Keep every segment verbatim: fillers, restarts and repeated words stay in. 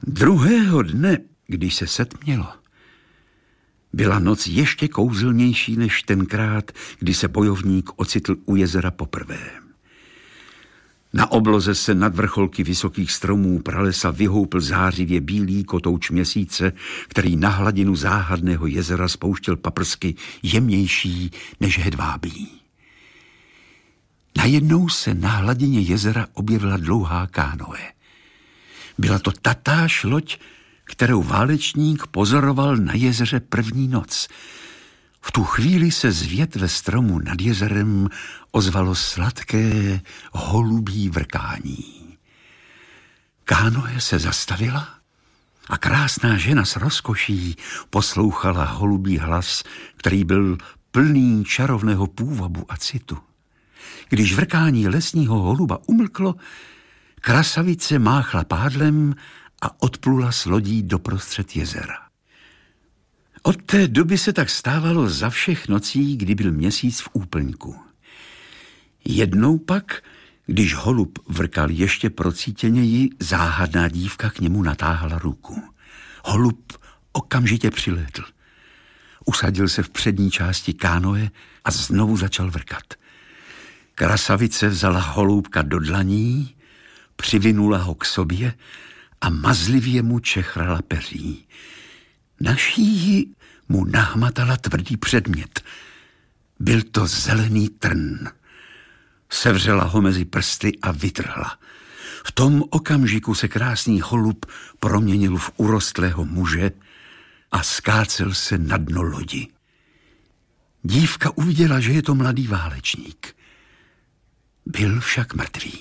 Druhého dne, když se setmělo, byla noc ještě kouzelnější než tenkrát, kdy se bojovník ocitl u jezera poprvé. Na obloze se nad vrcholky vysokých stromů pralesa vyhoupl zářivě bílý kotouč měsíce, který na hladinu záhadného jezera spouštěl paprsky jemnější než hedvábí. Najednou se na hladině jezera objevila dlouhá kánoe. Byla to tatáž loď, kterou válečník pozoroval na jezeře první noc. V tu chvíli se z větve stromu nad jezerem ozvalo sladké holubí vrkání. Kánoe se zastavila a krásná žena s rozkoší poslouchala holubí hlas, který byl plný čarovného půvabu a citu. Když vrkání lesního holuba umlklo, krasavice máchla pádlem a odplula s lodí doprostřed jezera. Od té doby se tak stávalo za všech nocí, kdy byl měsíc v úplňku. Jednou pak, když holub vrkal ještě procítěněji, záhadná dívka k němu natáhla ruku. Holub okamžitě přilétl. Usadil se v přední části kánoe a znovu začal vrkat. Krasavice vzala holubka do dlaní, přivinula ho k sobě a mazlivě mu čechrala peří. Na šíji mu nahmatala tvrdý předmět. Byl to zelený trn. Sevřela ho mezi prsty a vytrhla. V tom okamžiku se krásný holub proměnil v urostlého muže a skácel se na dno lodi. Dívka uviděla, že je to mladý válečník. Byl však mrtvý.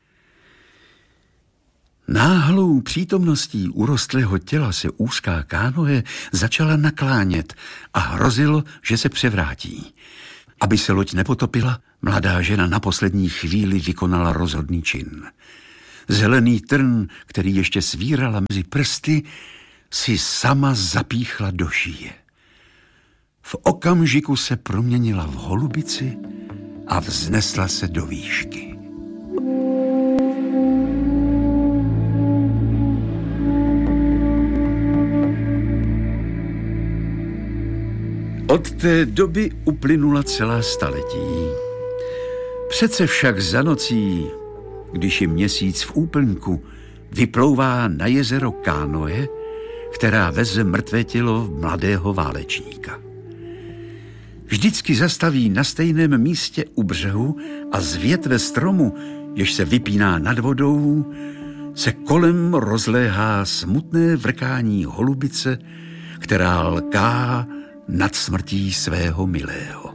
Náhlou přítomností urostlého těla se úzká kánoe začala naklánět a hrozilo, že se převrátí. Aby se loď nepotopila, mladá žena na poslední chvíli vykonala rozhodný čin. Zelený trn, který ještě svírala mezi prsty, si sama zapíchla do šíje. V okamžiku se proměnila v holubici a vznesla se do výšky. Od té doby uplynula celá staletí. Přece však za nocí, když je měsíc v úplňku, vyplouvá na jezero kánoe, která veze mrtvé tělo mladého válečníka. Vždycky zastaví na stejném místě u břehu a z větve stromu, jež se vypíná nad vodou, se kolem rozléhá smutné vrkání holubice, která lká nad smrtí svého milého.